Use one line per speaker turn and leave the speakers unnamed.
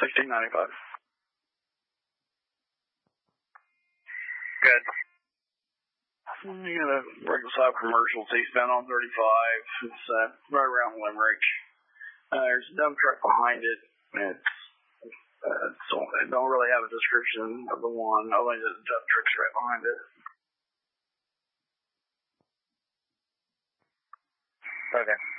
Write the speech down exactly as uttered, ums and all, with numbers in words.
sixteen ninety-five.
Good.
You got a reconcile commercial eastbound on thirty-five. It's uh, right around Limerick. Uh, there's a dump truck behind it. It's, uh, so I don't really have a description of the one, only the dump truck's right behind it.
Okay.